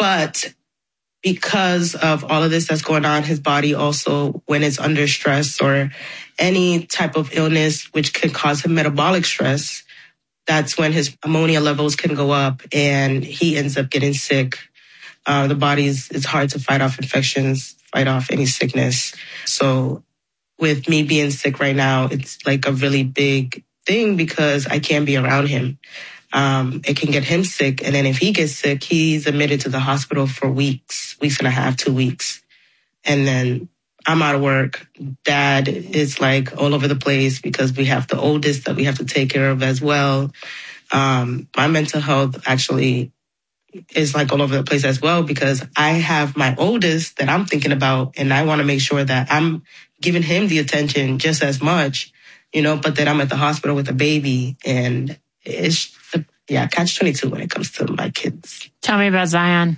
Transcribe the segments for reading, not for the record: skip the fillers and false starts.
But because of all of this that's going on, his body also, when it's under stress or any type of illness, which can cause him metabolic stress, that's when his ammonia levels can go up and he ends up getting sick. The body it's hard to fight off infections, fight off any sickness. So with me being sick right now, it's like a really big thing because I can't be around him. It can get him sick. And then if he gets sick, he's admitted to the hospital for weeks and a half, 2 weeks. And then I'm out of work. Dad is like all over the place because we have the oldest that we have to take care of as well. My mental health actually is like all over the place as well because I have my oldest that I'm thinking about and I want to make sure that I'm giving him the attention just as much, but then I'm at the hospital with a baby and it's, catch-22 when it comes to my kids. Tell me about Zion.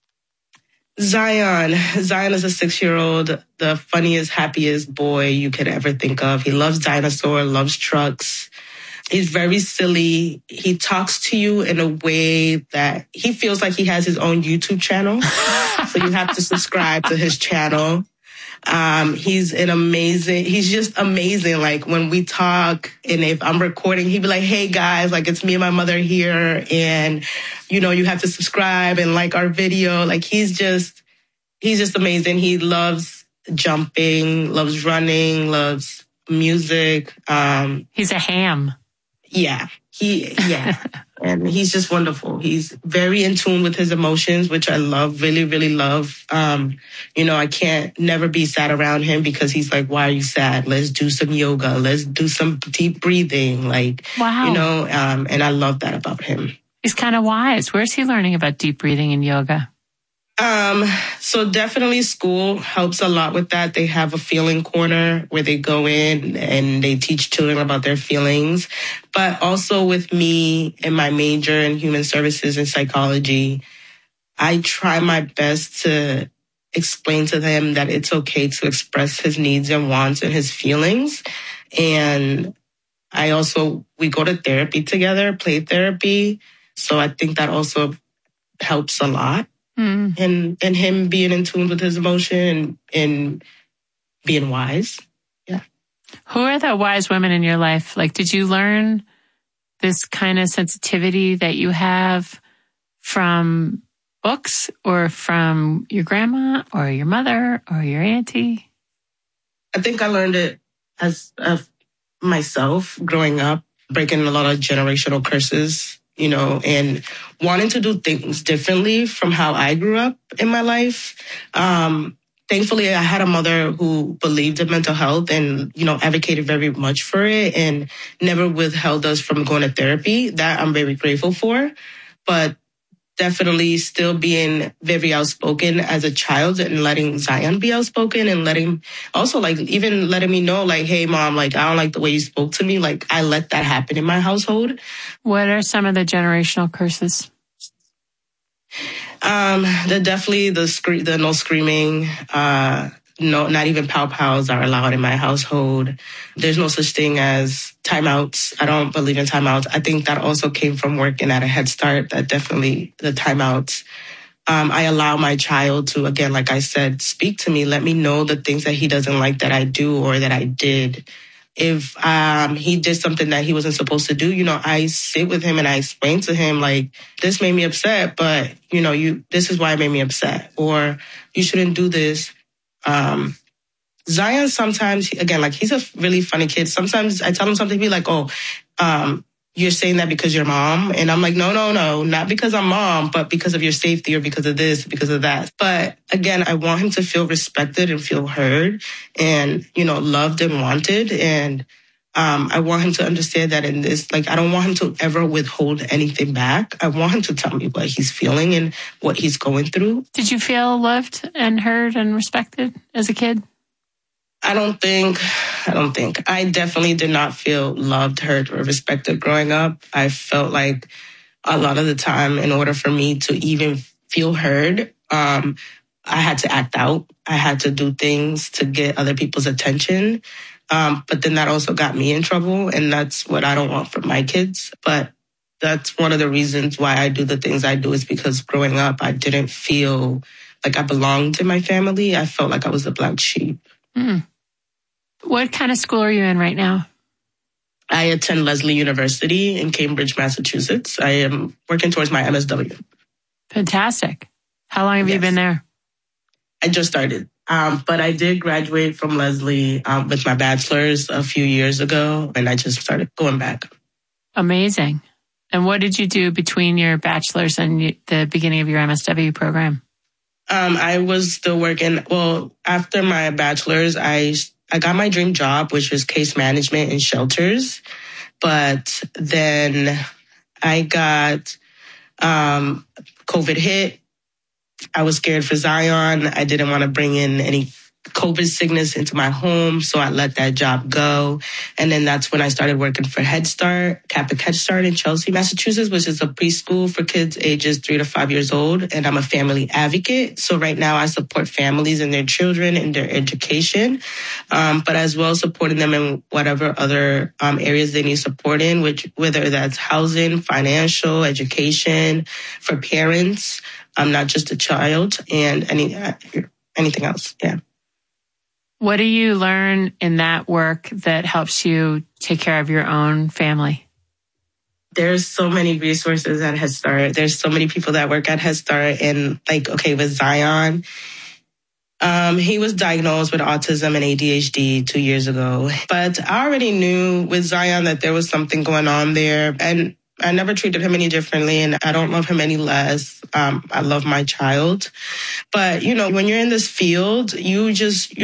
Zion is a 6-year-old, the funniest, happiest boy you could ever think of. He loves dinosaurs, loves trucks. He's very silly. He talks to you in a way that he feels like he has his own YouTube channel. So you have to subscribe to his channel. He's just amazing. Like when we talk and if I'm recording, he'd be like, hey guys, like it's me and my mother here. And, you have to subscribe and like our video. Like he's just amazing. He loves jumping, loves running, loves music. He's a ham. Yeah. And he's just wonderful. He's very in tune with his emotions, which I love, really, really love. I can't never be sad around him because he's like, why are you sad? Let's do some yoga. Let's do some deep breathing. Wow. And I love that about him. He's kind of wise. Where's he learning about deep breathing and yoga? So definitely school helps a lot with that. They have a feeling corner where they go in and they teach children about their feelings. But also with me and my major in human services and psychology, I try my best to explain to them that it's okay to express his needs and wants and his feelings. And we go to therapy together, play therapy. So I think that also helps a lot. And him being in tune with his emotion and being wise. Yeah. Who are the wise women in your life? Like, did you learn this kind of sensitivity that you have from books or from your grandma or your mother or your auntie? I think I learned it as myself growing up, breaking a lot of generational curses. And wanting to do things differently from how I grew up in my life. Thankfully, I had a mother who believed in mental health and, advocated very much for it and never withheld us from going to therapy. That I'm very grateful for. But definitely still being very outspoken as a child and letting Zion be outspoken and letting me know, hey, Mom, I don't like the way you spoke to me. I let that happen in my household. What are some of the generational curses? Definitely the no screaming, no, not even pow-pows are allowed in my household. There's no such thing as timeouts. I don't believe in timeouts. I think that also came from working at a Head Start, that definitely the timeouts. I allow my child to, again, like I said, speak to me, let me know the things that he doesn't like that I do or that I did. If he did something that he wasn't supposed to do, I sit with him and I explain to him, this made me upset, but, this is why it made me upset. Or you shouldn't do this. Zion sometimes, again, he's a really funny kid. Sometimes I tell him something, he'll be like, you're saying that because you're mom? And I'm like, no, not because I'm mom, but because of your safety or because of this, because of that. But again, I want him to feel respected and feel heard and, loved and wanted. And I want him to understand that in this, I don't want him to ever withhold anything back. I want him to tell me what he's feeling and what he's going through. Did you feel loved and heard and respected as a kid? I don't think. I definitely did not feel loved, heard, or respected growing up. I felt like a lot of the time, in order for me to even feel heard, I had to act out. I had to do things to get other people's attention. But then that also got me in trouble, and that's what I don't want for my kids. But that's one of the reasons why I do the things I do, is because growing up, I didn't feel like I belonged in my family. I felt like I was the black sheep. What kind of school are you in right now? I attend Lesley University in Cambridge, Massachusetts. I am working towards my MSW. Fantastic. How long have you been there? I just started. But I did graduate from Lesley with my bachelor's a few years ago, and I just started going back. Amazing. And what did you do between your bachelor's and the beginning of your MSW program? I was still working. Well, after my bachelor's, I got my dream job, which was case management in shelters. But then I got COVID hit. I was scared for Zion. I didn't want to bring in any COVID sickness into my home, so I let that job go. And then that's when I started working for Head Start, Catholic Head Start in Chelsea, Massachusetts, which is a preschool for kids ages 3 to 5 years old. And I'm a family advocate. So right now I support families and their children in their education, but as well supporting them in whatever other areas they need support in, whether that's housing, financial, education, for parents, not just a child, and anything else. Yeah. What do you learn in that work that helps you take care of your own family? There's so many resources at Head Start. There's so many people that work at Head Start. And with Zion, he was diagnosed with autism and ADHD 2 years ago. But I already knew with Zion that there was something going on there. And I never treated him any differently, and I don't love him any less. I love my child. But, when you're in this field, you just,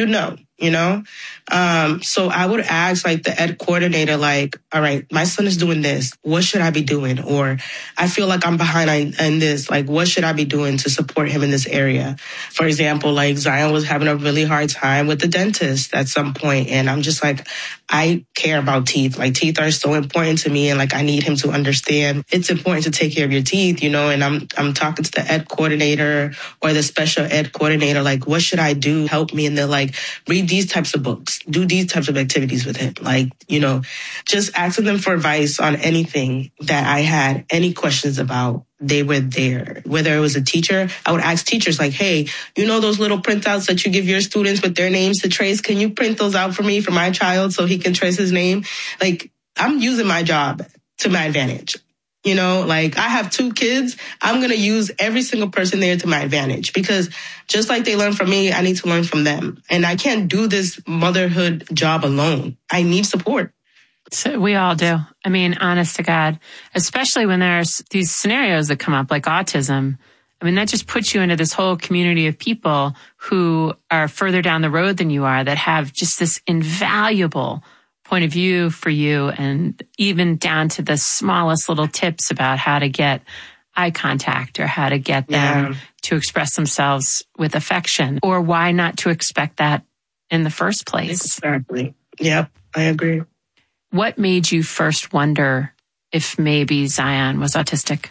so I would ask the ed coordinator, all right, my son is doing this. What should I be doing? Or I feel like I'm behind in this. What should I be doing to support him in this area? For example, Zion was having a really hard time with the dentist at some point. And I'm just I care about teeth. Teeth are so important to me. And I need him to understand it's important to take care of your teeth, and I'm talking to the ed coordinator or the special ed coordinator, what should I do? Help me. And they're read these types of books, do these types of activities with him. Just asking them for advice on anything that I had any questions about. They were there. Whether it was a teacher, I would ask teachers hey, those little printouts that you give your students with their names to trace, can you print those out for me for my child so he can trace his name? I'm using my job to my advantage. I have 2 kids. I'm going to use every single person there to my advantage, because just like they learn from me, I need to learn from them. And I can't do this motherhood job alone. I need support. So we all do. I mean, honest to God, especially when there's these scenarios that come up like autism. I mean, that just puts you into this whole community of people who are further down the road than you are, that have just this invaluable point of view for you, and even down to the smallest little tips about how to get eye contact or how to get them to express themselves with affection, or why not to expect that in the first place. Exactly. Yep, I agree. What made you first wonder if maybe Zion was autistic?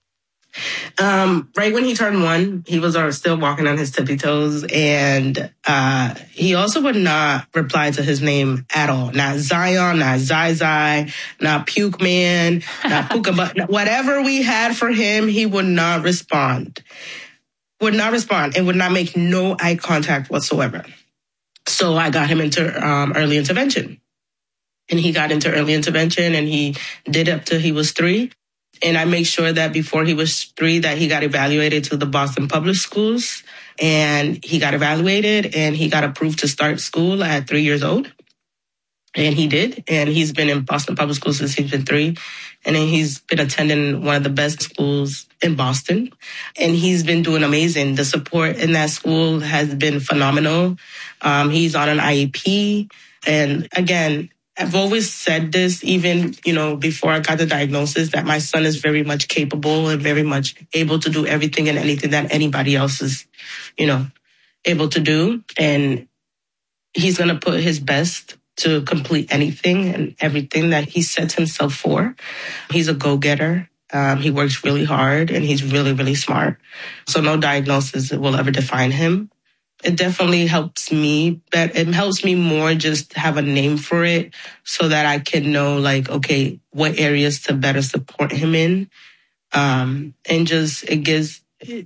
Right when he turned 1, he was still walking on his tippy toes, and he also would not reply to his name at all. Not Zion, not Zai, not Puke Man, not Puka, but whatever we had for him, he would not respond. Would not respond and would not make no eye contact whatsoever. So I got him into early intervention. And he got into early intervention, and he did up till he was 3. And I make sure that before he was 3 that he got evaluated to the Boston Public Schools. And he got evaluated and he got approved to start school at 3 years old. And he did. And he's been in Boston Public Schools since he's been 3. And then he's been attending one of the best schools in Boston. And he's been doing amazing. The support in that school has been phenomenal. He's on an IEP. And again, I've always said this, even, before I got the diagnosis, that my son is very much capable and very much able to do everything and anything that anybody else is, able to do. And he's going to put his best to complete anything and everything that he sets himself for. He's a go-getter. He works really hard, and he's really, really smart. So no diagnosis will ever define him. it definitely helps me. But it helps me more just have a name for it so that I can know, like, okay, what areas to better support him in. And just, it gives,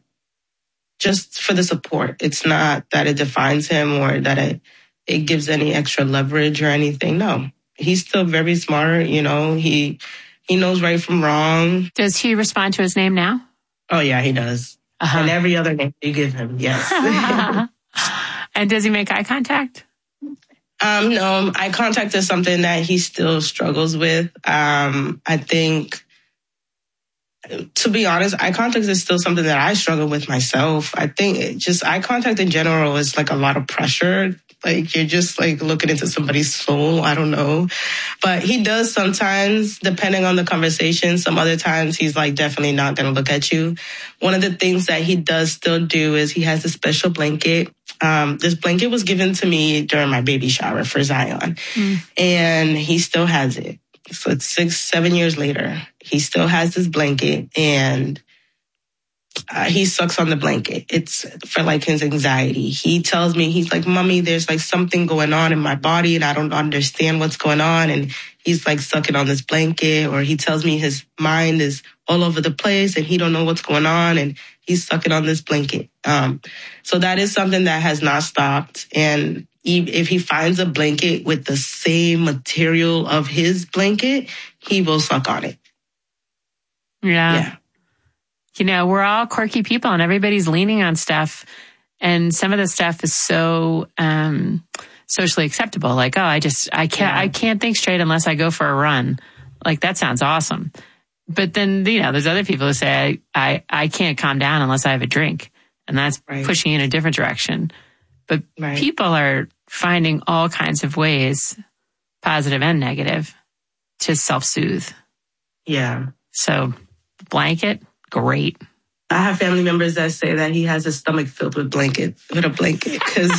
just for the support. It's not that it defines him or that it gives any extra leverage or anything. No, he's still very smart. You know, he knows right from wrong. Does he respond to his name now? Oh, yeah, he does. And every other name you give him, yes. And does he make eye contact? No, eye contact is something that he still struggles with. I think, to be honest, eye contact is still something that I struggle with myself. I think just eye contact in general is like a lot of pressure. Like you're just like looking into somebody's soul. I don't know. But he does sometimes, depending on the conversation. Some other times he's like definitely not going to look at you. One of the things that he does still do is he has a special blanket. This blanket was given to me during my baby shower for Zion. And he still has it. So it's 6-7 years later. He still has this blanket and he sucks on the blanket. It's for like his anxiety. He tells me, he's like, Mommy, there's like something going on in my body and I don't understand what's going on. And he's like sucking on this blanket, or he tells me his mind is all over the place and he don't know what's going on and he's sucking on this blanket. So that is something that has not stopped. And if he finds a blanket with the same material of his blanket, he will suck on it. Yeah. You know, we're all quirky people and everybody's leaning on stuff. And some of the stuff is so socially acceptable. Like, I can't think straight unless I go for a run. Like, that sounds awesome. But then, you know, there's other people who say, I can't calm down unless I have a drink. And that's pushing in a different direction. But people are finding all kinds of ways, positive and negative, to self-soothe. Yeah. So, blanket, great. I have family members that say that he has his stomach filled with a blanket, because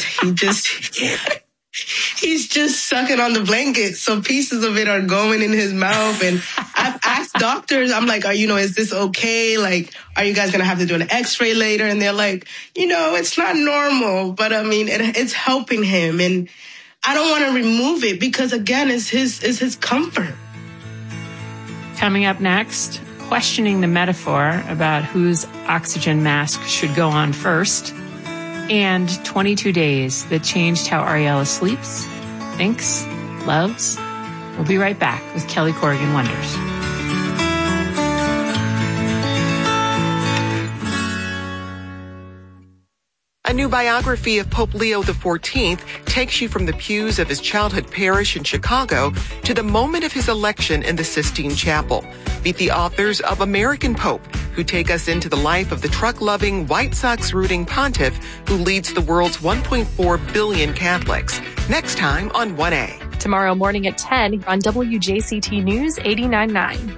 he's just sucking on the blanket. So pieces of it are going in his mouth. And I've asked doctors, I'm like, is this okay? Like, are you guys going to have to do an x-ray later? And they're like, it's not normal, but I mean, it's helping him. And I don't want to remove it because again, it's his comfort. Coming up next, questioning the metaphor about whose oxygen mask should go on first, and 22 days that changed how Ariella sleeps, thinks, loves. We'll be right back with Kelly Corrigan Wonders. A new biography of Pope Leo XIV takes you from the pews of his childhood parish in Chicago to the moment of his election in the Sistine Chapel. Meet the authors of American Pope, who take us into the life of the truck-loving, White Sox-rooting pontiff who leads the world's 1.4 billion Catholics. Next time on 1A. Tomorrow morning at 10 on WJCT News 89.9.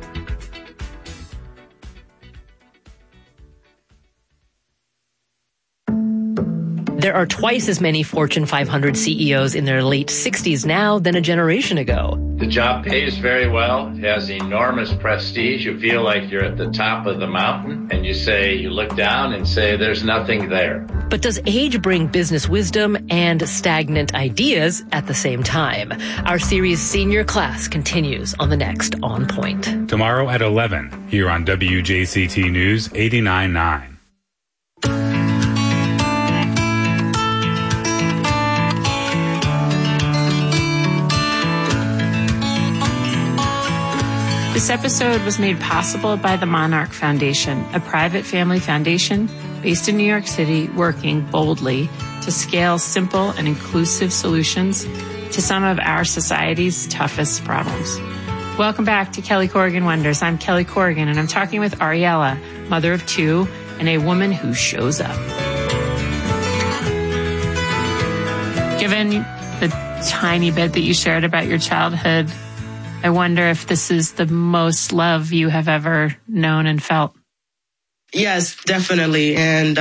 There are twice as many Fortune 500 CEOs in their late 60s now than a generation ago. The job pays very well, has enormous prestige. You feel like you're at the top of the mountain, and you look down and say, there's nothing there. But does age bring business wisdom and stagnant ideas at the same time? Our series Senior Class continues on the next On Point. Tomorrow at 11, here on WJCT News 89.9. This episode was made possible by the Monarch Foundation, a private family foundation based in New York City, working boldly to scale simple and inclusive solutions to some of our society's toughest problems. Welcome back to Kelly Corrigan Wonders. I'm Kelly Corrigan, and I'm talking with Ariella, mother of two, and a woman who shows up. Given the tiny bit that you shared about your childhood, I wonder if this is the most love you have ever known and felt. Yes, definitely. And,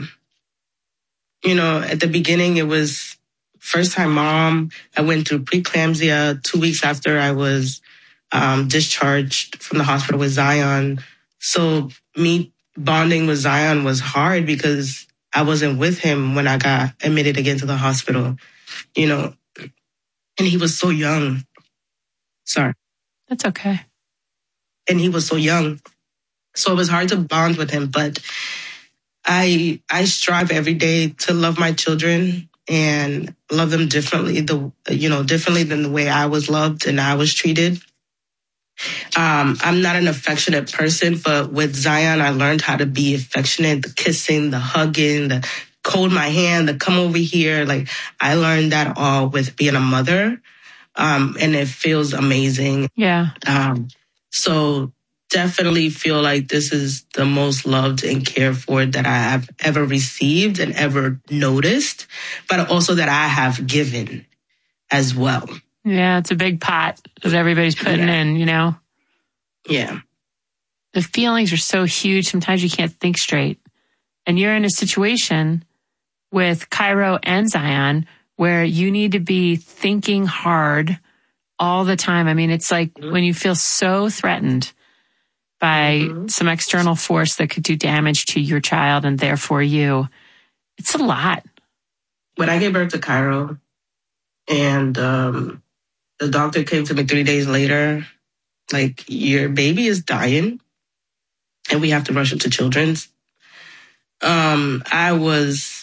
at the beginning, it was first time mom. I went through preeclampsia 2 weeks after I was discharged from the hospital with Zion. So me bonding with Zion was hard because I wasn't with him when I got admitted again to the hospital, and he was so young. Sorry. That's okay. And he was so young. So it was hard to bond with him, but I strive every day to love my children and love them differently, differently than the way I was loved and I was treated. I'm not an affectionate person, but with Zion, I learned how to be affectionate, the kissing, the hugging, the hold my hand, the come over here. Like, I learned that all with being a mother. And it feels amazing. Yeah. So definitely feel like this is the most loved and cared for that I have ever received and ever noticed, but also that I have given as well. Yeah, it's a big pot that everybody's putting in, Yeah. The feelings are so huge, sometimes you can't think straight. And you're in a situation with Cairo and Zion where you need to be thinking hard all the time. I mean, it's like when you feel so threatened by some external force that could do damage to your child and therefore you, it's a lot. When I gave birth to Cairo and the doctor came to me 3 days later, like, your baby is dying and we have to rush him to Children's. I was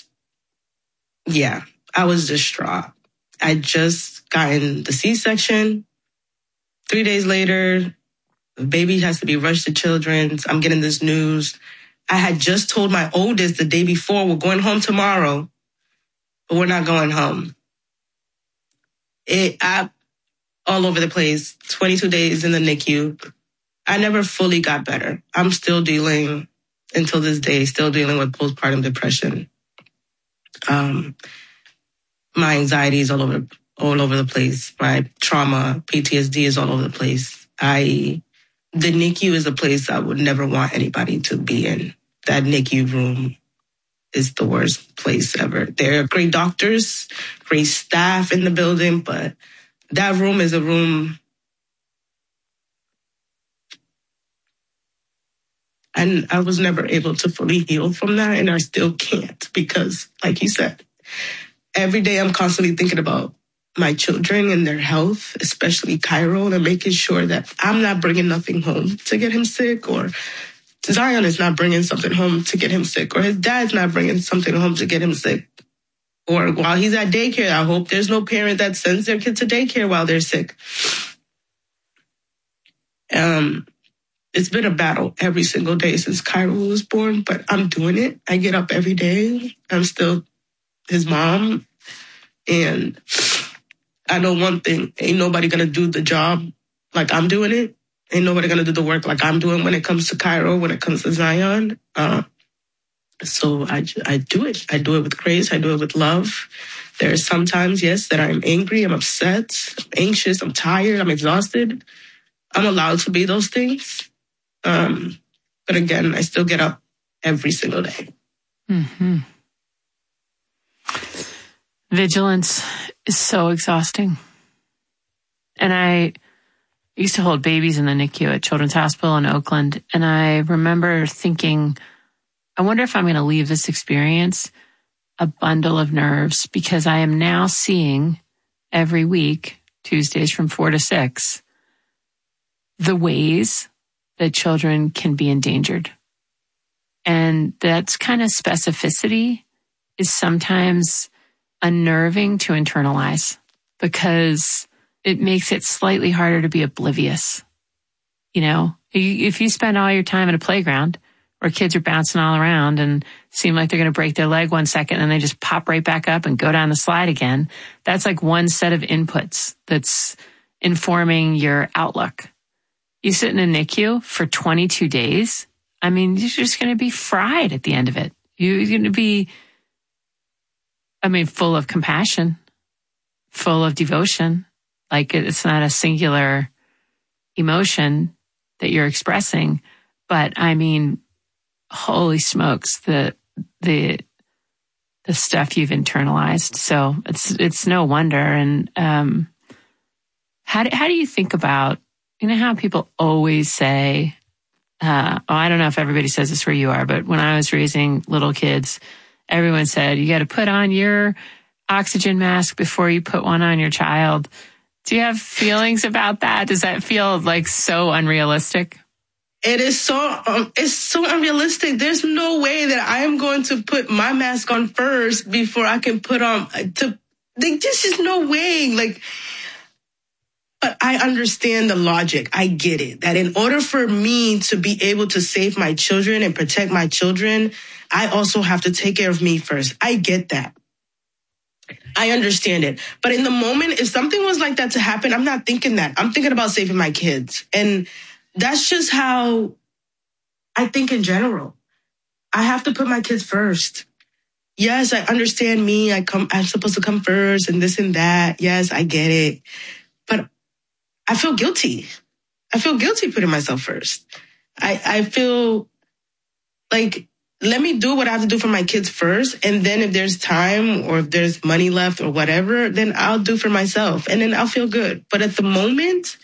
distraught. I just gotten the C-section. 3 days later, the baby has to be rushed to Children's. I'm getting this news. I had just told my oldest the day before, we're going home tomorrow, but we're not going home. All over the place, 22 days in the NICU. I never fully got better. I'm still dealing, until this day, with postpartum depression. My anxiety is all over the place. My trauma, PTSD is all over the place. The NICU is a place I would never want anybody to be in. That NICU room is the worst place ever. There are great doctors, great staff in the building, but that room is a room. And I was never able to fully heal from that, and I still can't because, like you said, every day I'm constantly thinking about my children and their health, especially Cairo, and making sure that I'm not bringing nothing home to get him sick, or Zion is not bringing something home to get him sick, or his dad's not bringing something home to get him sick. Or while he's at daycare, I hope there's no parent that sends their kid to daycare while they're sick. It's been a battle every single day since Cairo was born, but I'm doing it. I get up every day. I'm still his mom. And I know one thing, ain't nobody going to do the job like I'm doing it. Ain't nobody going to do the work like I'm doing when it comes to Cairo, when it comes to Zion. So I do it. I do it with grace. I do it with love. There are sometimes, yes, that I'm angry, I'm upset, I'm anxious, I'm tired, I'm exhausted. I'm allowed to be those things. But again, I still get up every single day. Mm-hmm. Vigilance is so exhausting. And I used to hold babies in the NICU at Children's Hospital in Oakland. And I remember thinking, I wonder if I'm going to leave this experience a bundle of nerves, because I am now seeing every week, Tuesdays from 4 to 6, the ways that children can be endangered. And that kind of specificity is sometimes unnerving to internalize, because it makes it slightly harder to be oblivious. If you spend all your time at a playground where kids are bouncing all around and seem like they're going to break their leg 1 second and they just pop right back up and go down the slide again, that's like one set of inputs that's informing your outlook. You sit in a NICU for 22 days. I mean, you're just going to be fried at the end of it. You're going to be, full of compassion, full of devotion. Like, it's not a singular emotion that you're expressing, but holy smokes, the stuff you've internalized. So it's no wonder. And how do you think about, how people always say, I don't know if everybody says this where you are, but when I was raising little kids everyone said, you got to put on your oxygen mask before you put one on your child. Do you have feelings about that? Does that feel like so unrealistic? It is it's so unrealistic. There's no way that I am going to put my mask on first before I can put on there's just no way. But I understand the logic. I get it. That in order for me to be able to save my children and protect my children, I also have to take care of me first. I get that. I understand it. But in the moment, if something was like that to happen, I'm not thinking that. I'm thinking about saving my kids. And that's just how I think in general. I have to put my kids first. Yes, I understand me. I'm supposed to come first and this and that. Yes, I get it. But I feel guilty. I feel guilty putting myself first. I feel like, let me do what I have to do for my kids first. And then if there's time or if there's money left or whatever, then I'll do for myself and then I'll feel good. But at the moment,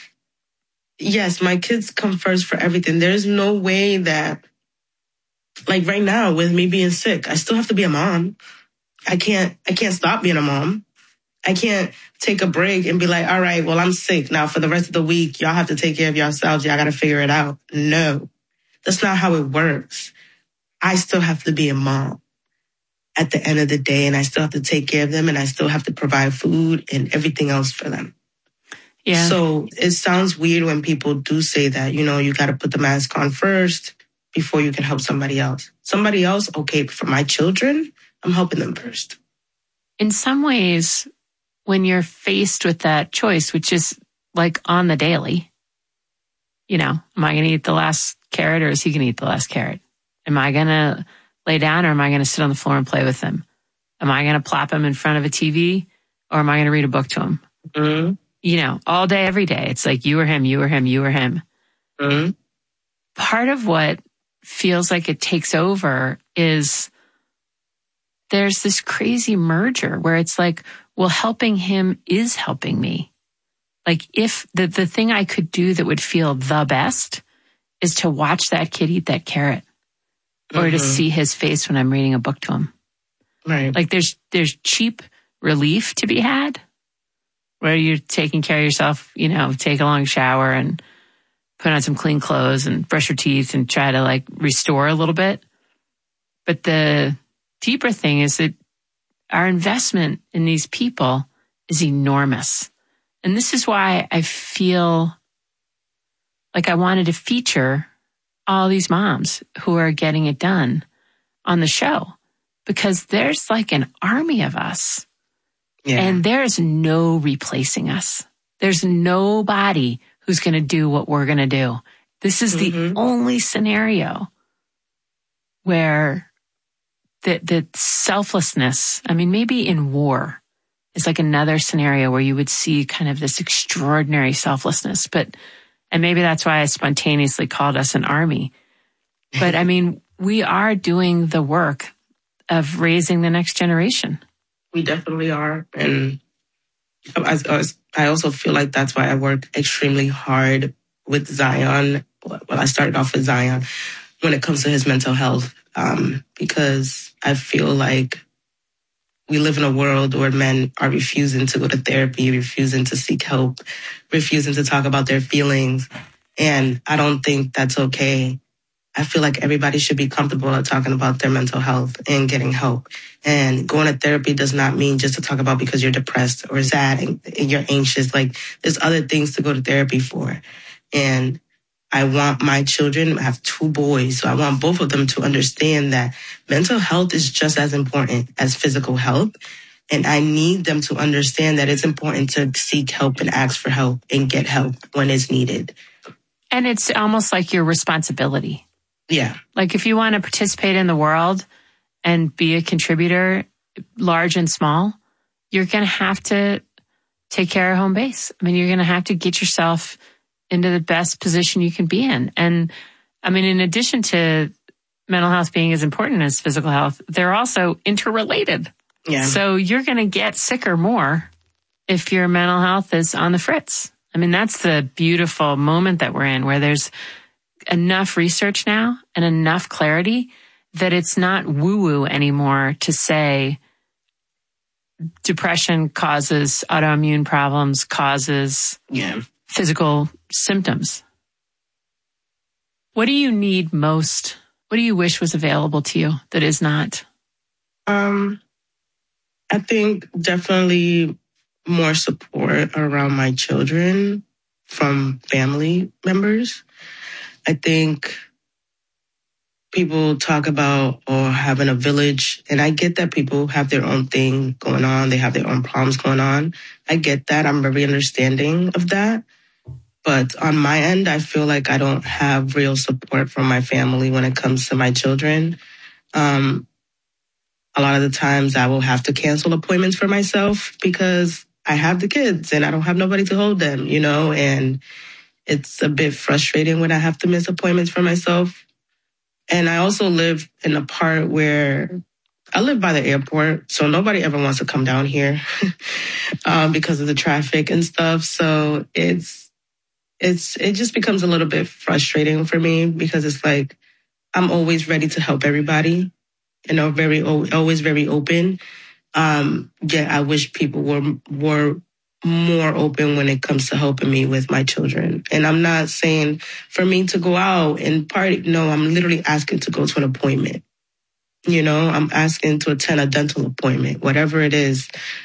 yes, my kids come first for everything. There's no way that, like right now with me being sick, I still have to be a mom. I can't stop being a mom. I can't take a break and be like, all right, well, I'm sick now for the rest of the week. Y'all have to take care of yourselves. Y'all got to figure it out. No, that's not how it works. I still have to be a mom at the end of the day, and I still have to take care of them, and I still have to provide food and everything else for them. Yeah. So it sounds weird when people do say that, you got to put the mask on first before you can help somebody else. Somebody else, okay, but for my children, I'm helping them first. In some ways, when you're faced with that choice, which is like on the daily, am I going to eat the last carrot or is he going to eat the last carrot? Am I going to lay down or am I going to sit on the floor and play with him? Am I going to plop him in front of a TV or am I going to read a book to him? Mm-hmm. All day, every day. It's like you or him, you or him, you or him. Mm-hmm. Part of what feels like it takes over is there's this crazy merger where it's like, well, helping him is helping me. Like if the thing I could do that would feel the best is to watch that kid eat that carrot or to see his face when I'm reading a book to him. Right. Like there's cheap relief to be had where you're taking care of yourself, take a long shower and put on some clean clothes and brush your teeth and try to restore a little bit. But the deeper thing is that our investment in these people is enormous. And this is why I feel like I wanted to feature all these moms who are getting it done on the show, because there's like an army of us and there's no replacing us. There's nobody who's going to do what we're going to do. This is the only scenario where the selflessness, maybe in war is like another scenario where you would see kind of this extraordinary selflessness, and maybe that's why I spontaneously called us an army. But we are doing the work of raising the next generation. We definitely are. And I also feel like that's why I work extremely hard with Zion. Well, I started off with Zion when it comes to his mental health, because I feel like we live in a world where men are refusing to go to therapy, refusing to seek help, refusing to talk about their feelings. And I don't think that's okay. I feel like everybody should be comfortable at talking about their mental health and getting help. And going to therapy does not mean just to talk about because you're depressed or sad and you're anxious. Like there's other things to go to therapy for. And I want my children, I have 2 boys, so I want both of them to understand that mental health is just as important as physical health. And I need them to understand that it's important to seek help and ask for help and get help when it's needed. And it's almost like your responsibility. Yeah. Like if you want to participate in the world and be a contributor, large and small, you're going to have to take care of home base. You're going to have to get yourself into the best position you can be in. And in addition to mental health being as important as physical health, they're also interrelated. Yeah. So you're going to get sicker more if your mental health is on the fritz. That's the beautiful moment that we're in, where there's enough research now and enough clarity that it's not woo-woo anymore to say depression causes autoimmune problems, causes physical symptoms. What do you need most? What do you wish was available to you that is not? I think definitely more support around my children from family members. I think people talk about having a village, and I get that people have their own thing going on. They have their own problems going on. I get that. I'm very understanding of that. But on my end, I feel like I don't have real support from my family when it comes to my children. A lot of the times I will have to cancel appointments for myself because I have the kids and I don't have nobody to hold them, and it's a bit frustrating when I have to miss appointments for myself. And I also live in a part where I live by the airport, so nobody ever wants to come down here because of the traffic and stuff. So it just becomes a little bit frustrating for me because it's like I'm always ready to help everybody, always very open. Yet I wish people were more open when it comes to helping me with my children. And I'm not saying for me to go out and party. No, I'm literally asking to go to an appointment. I'm asking to attend a dental appointment, whatever it is,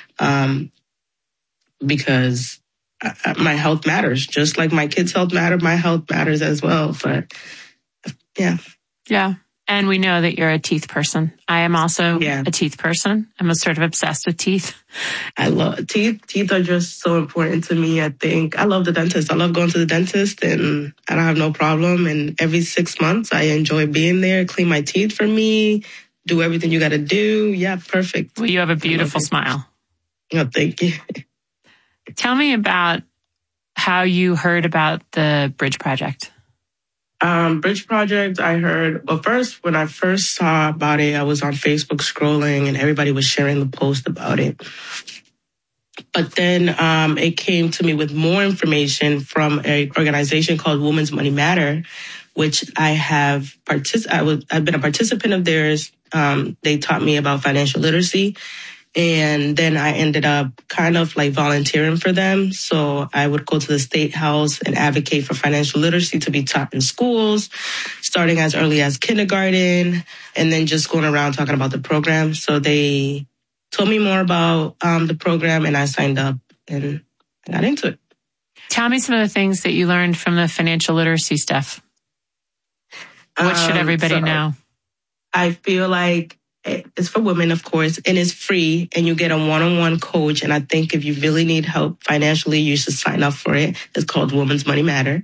because my health matters. Just like my kids' health matter, my health matters as well. But yeah. Yeah. And we know that you're a teeth person. I am also a teeth person. I'm sort of obsessed with teeth. I love teeth. Teeth are just so important to me. I think I love the dentist. I love going to the dentist and I don't have no problem. And every 6 months, I enjoy being there, clean my teeth for me, do everything you got to do. Yeah, perfect. Well, you have a beautiful smile. Oh, thank you. Tell me about how you heard about the Bridge Project. Bridge Project, I heard, when I first saw about it, I was on Facebook scrolling and everybody was sharing the post about it. But then it came to me with more information from an organization called Women's Money Matter, which I've been a participant of theirs. They taught me about financial literacy. And then I ended up kind of like volunteering for them. So I would go to the State House and advocate for financial literacy to be taught in schools, starting as early as kindergarten, and then just going around talking about the program. So they told me more about the program and I signed up and I got into it. Tell me some of the things that you learned from the financial literacy stuff. What should everybody know? I feel like it's for women, of course, and it's free and you get a one-on-one coach. And I think if you really need help financially, you should sign up for it. It's called Women's Money Matter.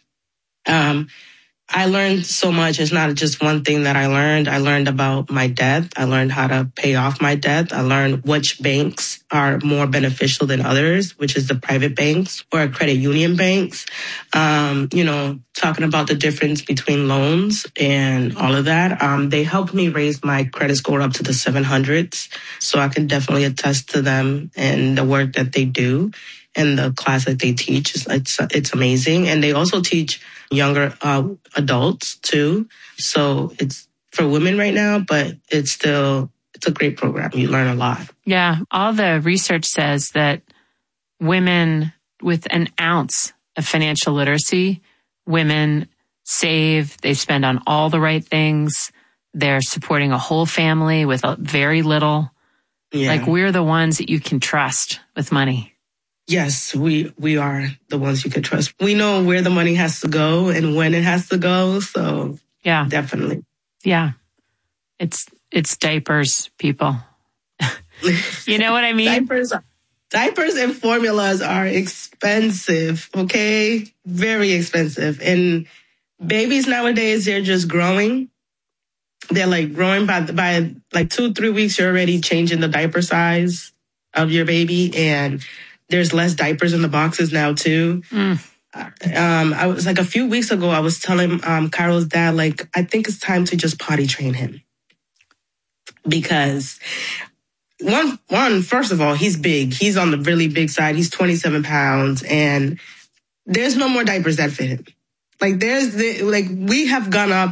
I learned so much. It's not just one thing that I learned. I learned about my debt. I learned how to pay off my debt. I learned which banks are more beneficial than others, which is the private banks or credit union banks. Talking about the difference between loans and all of that. They helped me raise my credit score up to the 700s. So I can definitely attest to them and the work that they do. And the class that they teach, it's amazing. And they also teach younger adults too. So it's for women right now, but it's a great program. You learn a lot. Yeah. All the research says that women with an ounce of financial literacy, women save, they spend on all the right things. They're supporting a whole family with very little. Yeah. Like we're the ones that you can trust with money. Yes, we are the ones you can trust. We know where the money has to go and when it has to go. So yeah, definitely. Yeah. It's diapers, people. You know what I mean? Diapers and formulas are expensive. Okay. Very expensive. And babies nowadays, they're just growing. They're like growing by like 2-3 weeks, you're already changing the diaper size of your baby. And there's less diapers in the boxes now, too. I was like a few weeks ago, I was telling Cairo's dad, like, I think it's time to just potty train him. Because one, first of all, he's big. He's on the really big side. He's 27 pounds and there's no more diapers that fit him. Like we have gone up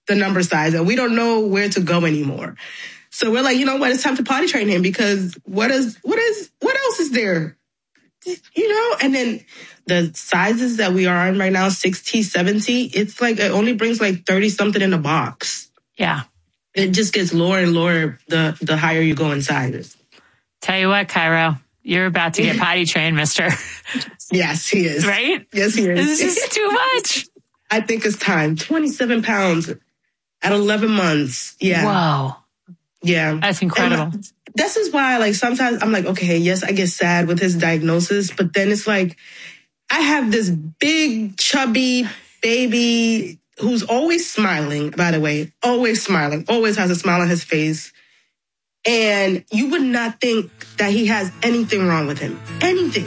the number size and we don't know where to go anymore. So we're like, you know what? It's time to potty train him because what else is there? You know, and then the sizes that we are on right now, 6T, 7T, it's like it only brings like 30 something in a box. Yeah. It just gets lower and lower the higher you go in sizes. Tell you what, Cairo, you're about to get potty trained, mister. Yes, he is. Right? Yes, he is. This is too much. I think it's time. 27 pounds at 11 months. Yeah. Whoa. Yeah. That's incredible. And this is why, like, sometimes I'm like, okay, yes, I get sad with his diagnosis, but then it's like, I have this big, chubby baby who's always smiling, by the way, always smiling, always has a smile on his face. And you would not think that he has anything wrong with him. Anything.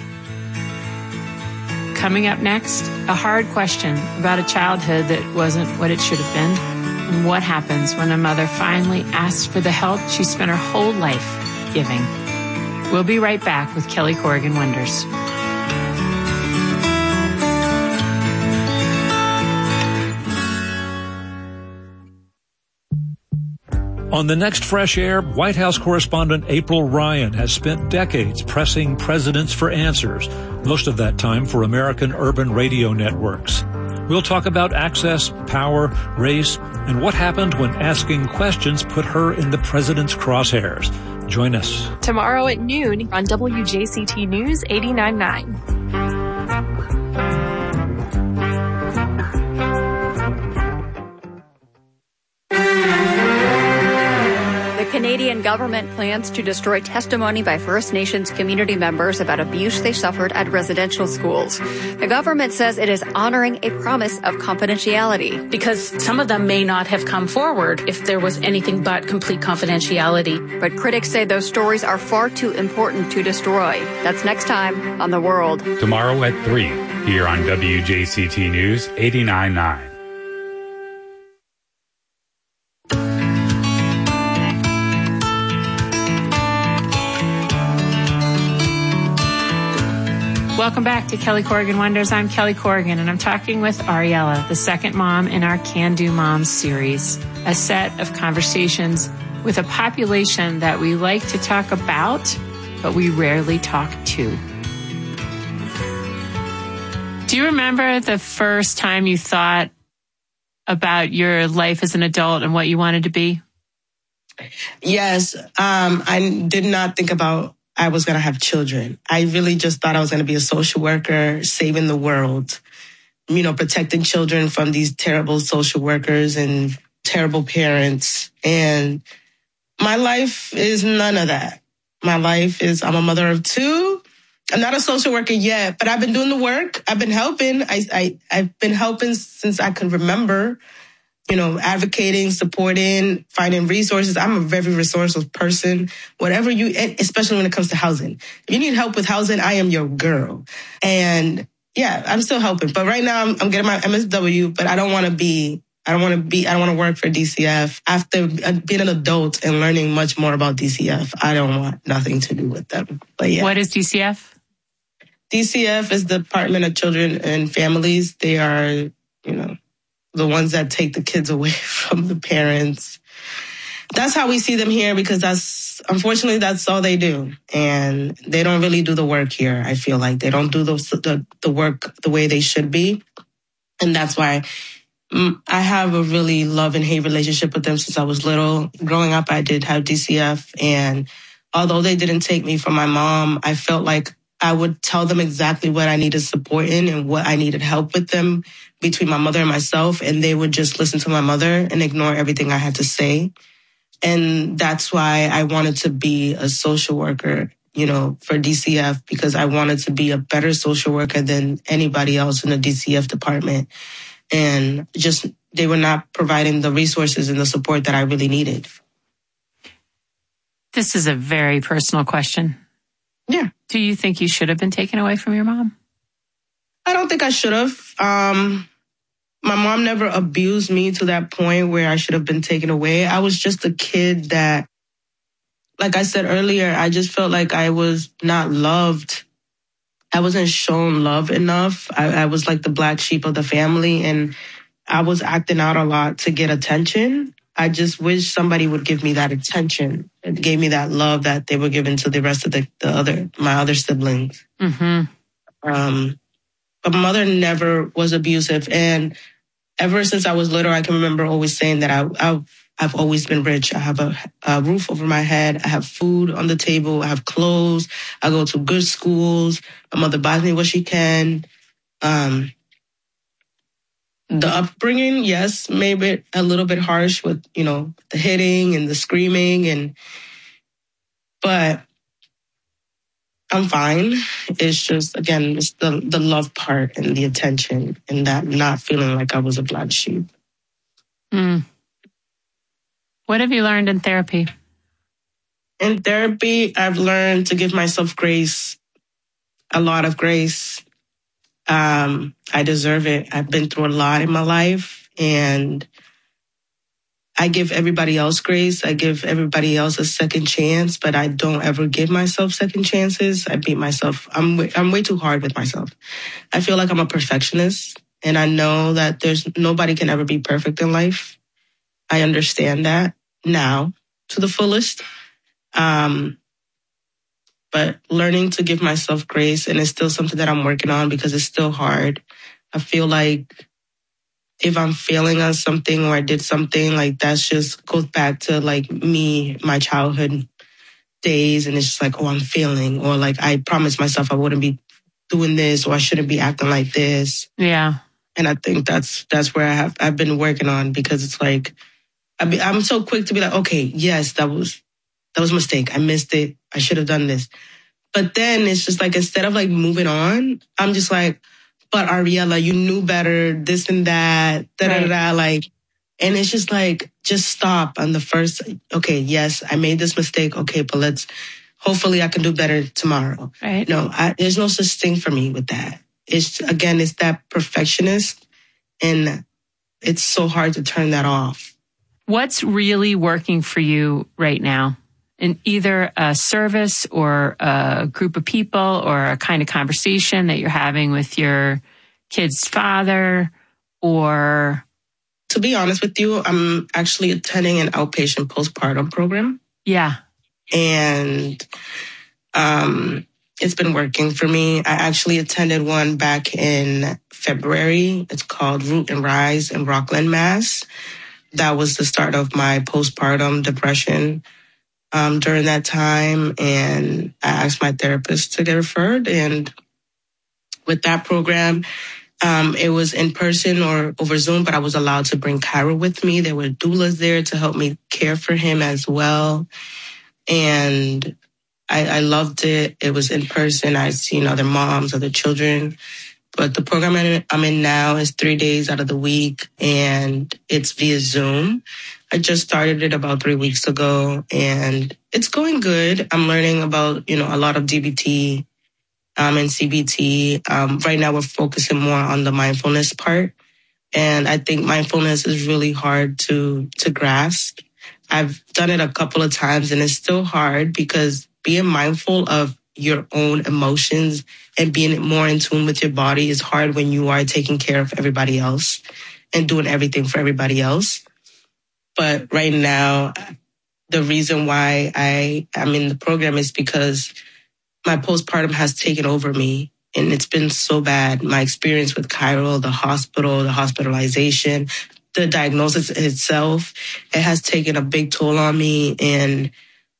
Coming up next, a hard question about a childhood that wasn't what it should have been. And what happens when a mother finally asks for the help she spent her whole life giving. We'll be right back with Kelly Corrigan Wonders. On the next Fresh Air, White House correspondent April Ryan has spent decades pressing presidents for answers, most of that time for American urban radio networks. We'll talk about access, power, race, and what happened when asking questions put her in the president's crosshairs. Join us. Tomorrow at noon on WJCT News 89.9. The Canadian government plans to destroy testimony by First Nations community members about abuse they suffered at residential schools. The government says it is honoring a promise of confidentiality. Because some of them may not have come forward if there was anything but complete confidentiality. But critics say those stories are far too important to destroy. That's next time on The World. Tomorrow at 3, here on WJCT News 89.9. Welcome back to Kelly Corrigan Wonders. I'm Kelly Corrigan, and I'm talking with Ariella, the second mom in our Can Do Moms series, a set of conversations with a population that we like to talk about, but we rarely talk to. Do you remember the first time you thought about your life as an adult and what you wanted to be? Yes. I did not think about I was going to have children. I really just thought I was going to be a social worker, saving the world, you know, protecting children from these terrible social workers and terrible parents. And my life is none of that. My life is, I'm a mother of two. I'm not a social worker yet, but I've been doing the work. I've been helping. I've been helping since I can remember, you know, advocating, supporting, finding resources. I'm a very resourceful person. Whatever you, especially when it comes to housing. If you need help with housing, I am your girl. And yeah, I'm still helping. But right now I'm getting my MSW, but I don't want to work for DCF. After being an adult and learning much more about DCF, I don't want nothing to do with them. But yeah. What is DCF? DCF is the Department of Children and Families. They are, you know, the ones that take the kids away from the parents. That's how we see them here because unfortunately, that's all they do. And they don't really do the work here. I feel like they don't do the work the way they should be. And that's why I have a really love and hate relationship with them since I was little. Growing up, I did have DCF. And although they didn't take me from my mom, I felt like I would tell them exactly what I needed support in and what I needed help with them between my mother and myself. And they would just listen to my mother and ignore everything I had to say. And that's why I wanted to be a social worker, you know, for DCF, because I wanted to be a better social worker than anybody else in the DCF department. And just, they were not providing the resources and the support that I really needed. This is a very personal question. Yeah. Do you think you should have been taken away from your mom? I don't think I should have. My mom never abused me to that point where I should have been taken away. I was just a kid that, like I said earlier, I just felt like I was not loved. I wasn't shown love enough. I was like the black sheep of the family. And I was acting out a lot to get attention. I just wish somebody would give me that attention. It gave me that love that they were giving to the rest of my other siblings. Mm-hmm. But my mother never was abusive. And ever since I was little, I can remember always saying that I've always been rich. I have a roof over my head. I have food on the table. I have clothes. I go to good schools. My mother buys me what she can. The upbringing, yes, maybe a little bit harsh with, the hitting and the screaming, but I'm fine. It's just, again, it's the love part and the attention and that not feeling like I was a black sheep. Mm. What have you learned in therapy? In therapy, I've learned to give myself grace, a lot of grace. I deserve it. I've been through a lot in my life, and I give everybody else grace. I give everybody else a second chance, but I don't ever give myself second chances. I beat myself. I'm way too hard with myself. I feel like I'm a perfectionist, and I know that nobody can ever be perfect in life. I understand that now to the fullest. But learning to give myself grace, and it's still something that I'm working on because it's still hard. I feel like if I'm failing on something or I did something, like that's just goes back to like me, my childhood days. And it's just like, oh, I'm failing. Or like I promised myself I wouldn't be doing this, or I shouldn't be acting like this. Yeah. And I think that's where I've been working on, because it's like, I'm so quick to be like, okay, yes, that was a mistake. I missed it. I should have done this. But then it's just like, instead of like moving on, I'm just like, but Ariella, you knew better, this and that, like, and it's just like, just stop on the first, okay, yes, I made this mistake. Okay, but hopefully I can do better tomorrow. Right. No, there's no such thing for me with that. It's that perfectionist, and it's so hard to turn that off. What's really working for you right now? In either a service or a group of people or a kind of conversation that you're having with your kid's father, or... To be honest with you, I'm actually attending an outpatient postpartum program. Yeah. And it's been working for me. I actually attended one back in February. It's called Root and Rise in Rockland, Mass. That was the start of my postpartum depression. During that time, and I asked my therapist to get referred. And with that program, it was in person or over Zoom, but I was allowed to bring Cairo with me. There were doulas there to help me care for him as well. And I loved it. It was in person. I'd seen other moms, other children. But the program I'm in now is 3 days out of the week, and it's via Zoom. I just started it about 3 weeks ago, and it's going good. I'm learning about, a lot of DBT and CBT. Right now, we're focusing more on the mindfulness part, and I think mindfulness is really hard to grasp. I've done it a couple of times, and it's still hard, because being mindful of your own emotions and being more in tune with your body is hard when you are taking care of everybody else and doing everything for everybody else. But right now, the reason why I am in the program is because my postpartum has taken over me, and it's been so bad. My experience with Cairo, the hospital, the hospitalization, the diagnosis itself, it has taken a big toll on me. And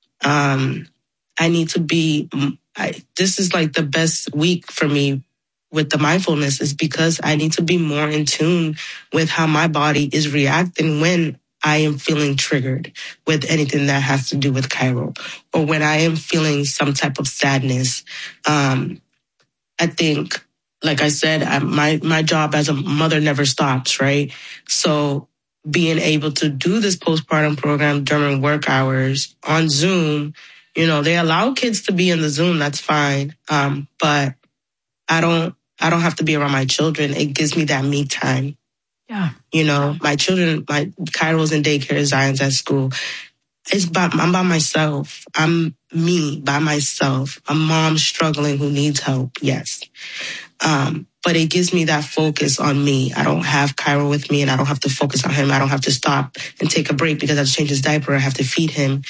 I need to be, this is like the best week for me with the mindfulness, is because I need to be more in tune with how my body is reacting when I am feeling triggered with anything that has to do with Cairo, or when I am feeling some type of sadness. I think, like I said, my job as a mother never stops, right? So being able to do this postpartum program during work hours on Zoom, they allow kids to be in the Zoom, that's fine. But I don't have to be around my children. It gives me that me time. Yeah. My children, my Cairo's in daycare, Zion's at school. I'm by myself. I'm me by myself. A mom struggling who needs help. Yes. But it gives me that focus on me. I don't have Cairo with me and I don't have to focus on him. I don't have to stop and take a break because I have to change his diaper. I have to feed him.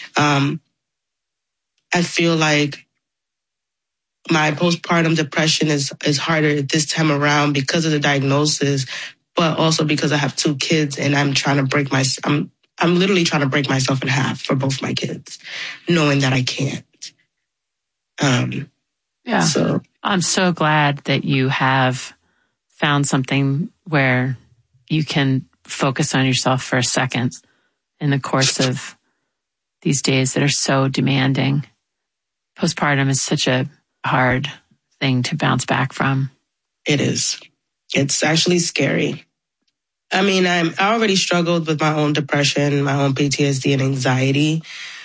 I feel like my postpartum depression is harder this time around because of the diagnosis, but also because I have 2 kids and I'm trying to break I'm literally trying to break myself in half for both my kids, knowing that I can't. So I'm so glad that you have found something where you can focus on yourself for a second in the course of these days that are so demanding. Postpartum is such a hard thing to bounce back from. It is. It's actually scary. I mean, I already struggled with my own depression, my own PTSD and anxiety,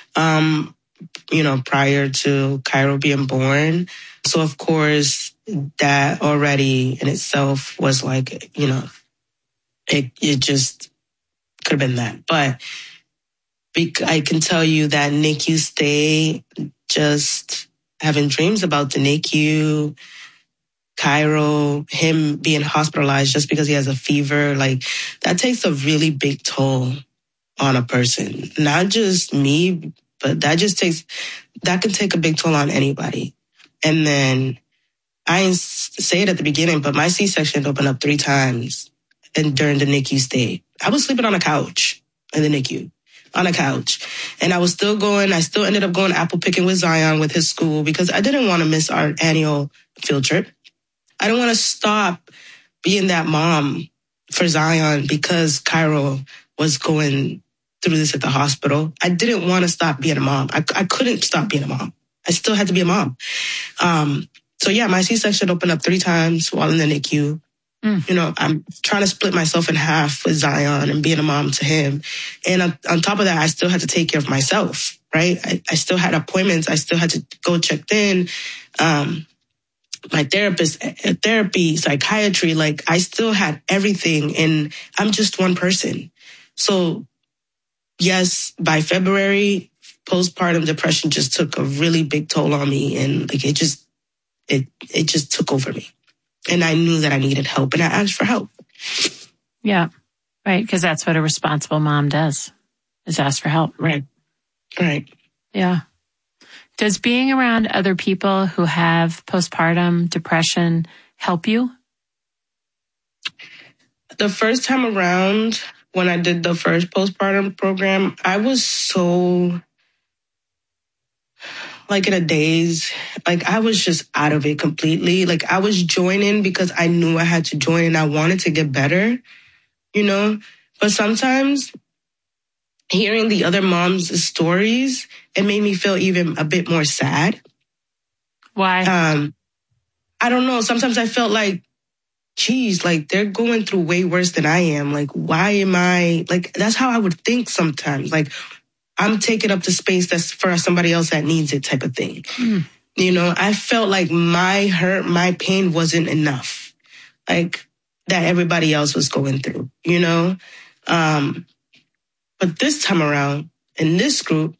prior to Cairo being born. So, of course, that already in itself was like, it just could have been that. But I can tell you that NICU stay, just having dreams about the NICU, Cairo, him being hospitalized just because he has a fever, like that takes a really big toll on a person. Not just me, but that can take a big toll on anybody. And then I didn't say it at the beginning, but my C-section opened up 3 times and during the NICU stay. I was sleeping on a couch in the NICU. On a couch. And I still ended up going apple picking with Zion with his school because I didn't want to miss our annual field trip. I don't want to stop being that mom for Zion because Cairo was going through this at the hospital. I didn't want to stop being a mom. I couldn't stop being a mom. I still had to be a mom. So yeah, my C-section opened up 3 times while in the NICU. I'm trying to split myself in half with Zion and being a mom to him. And on top of that, I still had to take care of myself, right? I still had appointments. I still had to go check in. My therapist, therapy, psychiatry, like I still had everything and I'm just one person. So yes, by February, postpartum depression just took a really big toll on me and like it just took over me. And I knew that I needed help and I asked for help. Yeah, right. Because that's what a responsible mom does, is ask for help. Right. Yeah. Does being around other people who have postpartum depression help you? The first time around, when I did the first postpartum program, I was so like in a daze, like I was just out of it completely. Like I was joining because I knew I had to join and I wanted to get better, But sometimes hearing the other moms' stories, it made me feel even a bit more sad. Why? I don't know. Sometimes I felt like, geez, like they're going through way worse than I am. Like, why am I, like, that's how I would think sometimes. Like, I'm taking up the space that's for somebody else that needs it type of thing. I felt like my hurt, my pain wasn't enough. Like that everybody else was going through, But this time around in this group,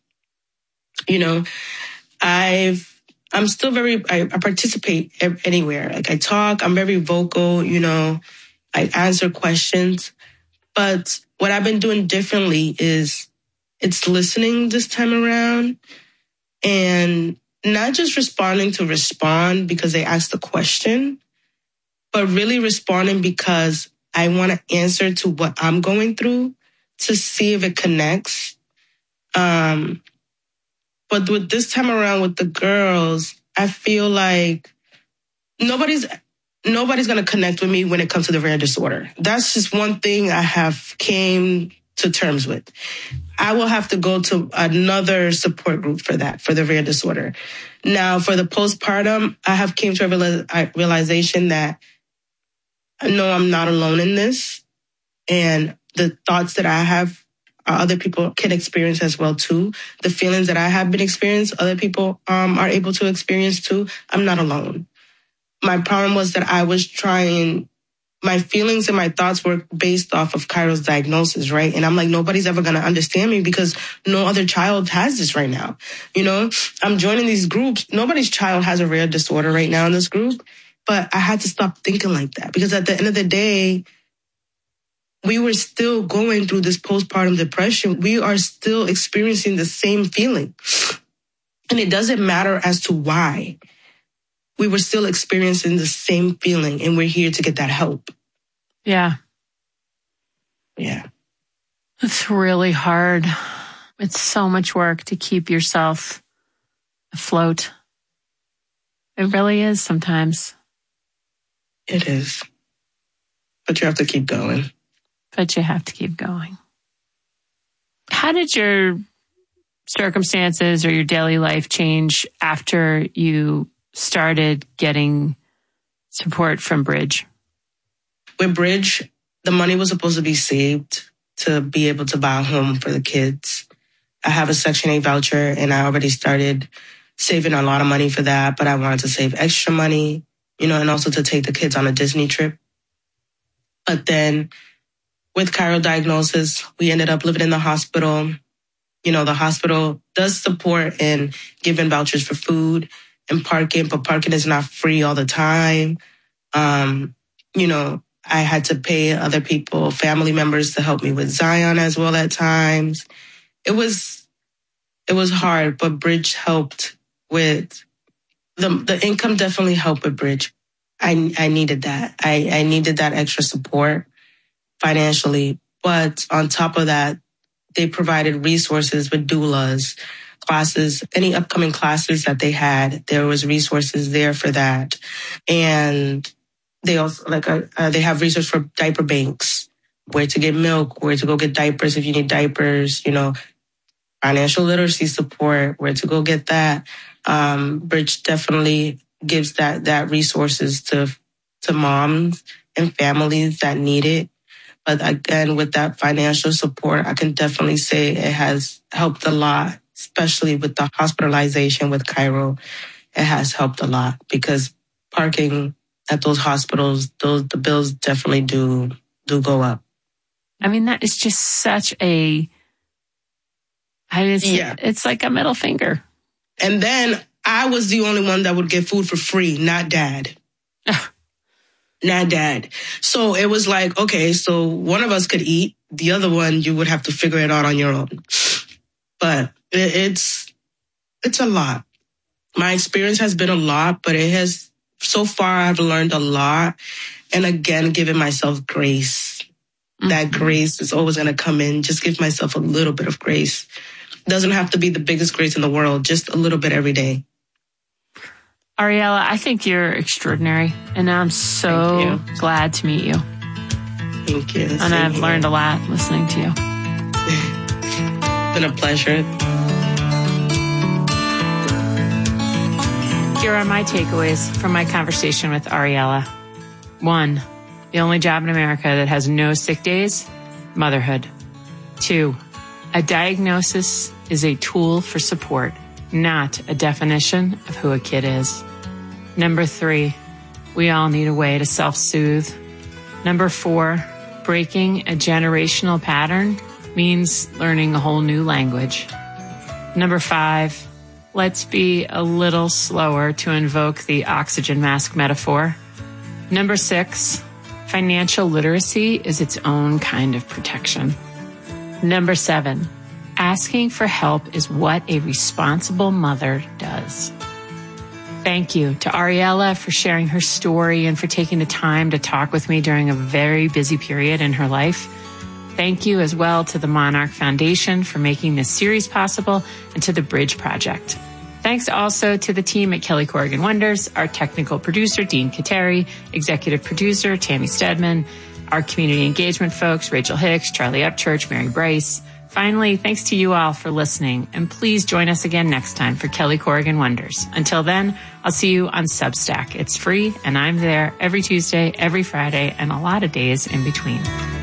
I'm still I participate anywhere. Like I talk, I'm very vocal, I answer questions. But what I've been doing differently is it's listening this time around and not just responding to respond because they asked the question, but really responding because I want to answer to what I'm going through to see if it connects. But with this time around with the girls, I feel like nobody's going to connect with me when it comes to the rare disorder. That's just one thing I have came to terms with. I will have to go to another support group for that, for the rare disorder. Now, for the postpartum, I have came to a realization that no, I'm not alone in this. And the thoughts that I have, other people can experience as well too. The feelings that I have been experiencing, other people are able to experience too. I'm not alone. My problem was that I was trying my feelings and my thoughts were based off of Cairo's diagnosis, right? And I'm like, nobody's ever going to understand me because no other child has this right now. You know, I'm joining these groups. Nobody's child has a rare disorder right now in this group. But I had to stop thinking like that because at the end of the day, we were still going through this postpartum depression. We are still experiencing the same feeling. And it doesn't matter as to why. We were still experiencing the same feeling, and we're here to get that help. Yeah. Yeah. It's really hard. It's so much work to keep yourself afloat. It really is sometimes. It is. But you have to keep going. How did your circumstances or your daily life change after you started getting support from Bridge? With Bridge, the money was supposed to be saved to be able to buy a home for the kids. I have a Section 8 voucher and I already started saving a lot of money for that, but I wanted to save extra money, you know, and also to take the kids on a Disney trip. But then with Cairo diagnosis, we ended up living in the hospital. You know, the hospital does support in giving vouchers for food and parking, but parking is not free all the time. You know, I had to pay other people, family members, to help me with Zion as well at times. It was hard, but Bridge helped with the income. Definitely helped with Bridge. I needed that. I needed that extra support financially, but on top of that, they provided resources with doulas, classes, any upcoming classes that they had. There was resources there for that. And they also, they have resources for diaper banks, where to get milk, where to go get diapers if you need diapers, you know, financial literacy support, where to go get that. Bridge definitely gives that resources to moms and families that need it. But again, with that financial support, I can definitely say it has helped a lot, especially with the hospitalization with Cairo. It has helped a lot because parking at those hospitals, the bills definitely do go up. I mean, that is just such it's like a middle finger. And then I was the only one that would get food for free, not Dad. Not Dad. So it was like, okay, so one of us could eat. The other one, you would have to figure it out on your own. But it's a lot. My experience has been a lot, but so far I've learned a lot. And again, giving myself grace. Mm-hmm. That grace is always going to come in. Just give myself a little bit of grace. It doesn't have to be the biggest grace in the world, just a little bit every day. Ariella, I think you're extraordinary, and I'm so glad to meet you. Thank you. And I've learned a lot listening to you. It's been a pleasure. Here are my takeaways from my conversation with Ariella. 1, the only job in America that has no sick days, motherhood. 2, a diagnosis is a tool for support, not a definition of who a kid is. 3, we all need a way to self-soothe. 4, breaking a generational pattern means learning a whole new language. 5, let's be a little slower to invoke the oxygen mask metaphor. 6, financial literacy is its own kind of protection. 7, asking for help is what a responsible mother does. Thank you to Ariella for sharing her story and for taking the time to talk with me during a very busy period in her life. Thank you as well to the Monarch Foundation for making this series possible and to the Bridge Project. Thanks also to the team at Kelly Corrigan Wonders, our technical producer, Dean Kateri, executive producer, Tammy Stedman, our community engagement folks, Rachel Hicks, Charlie Upchurch, Mary Bryce. Finally, thanks to you all for listening, and please join us again next time for Kelly Corrigan Wonders. Until then, I'll see you on Substack. It's free, and I'm there every Tuesday, every Friday, and a lot of days in between.